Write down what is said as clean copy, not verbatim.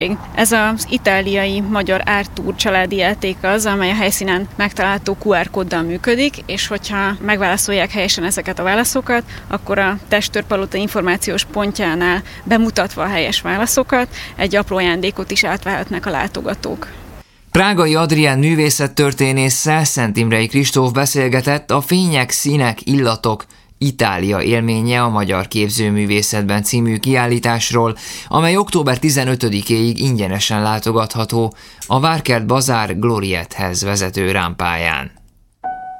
Ez az itáliai magyar Artur családi játék az, amely a helyszínen megtalálható QR kóddal működik, és hogyha megválaszolják helyesen ezeket a válaszokat, akkor a Testtörpalota információs pontjánál bemutatva a helyes válaszokat egy apró ajándékot is átvehetnek a látogatók. Prágai Adrián művészettörténésszel Szent Imrei Kristóf beszélgetett a Fények, színek, illatok, Itália élménye a Magyar Képzőművészetben című kiállításról, amely október 15-éig ingyenesen látogatható a Várkert Bazár Gloriethez vezető rámpáján.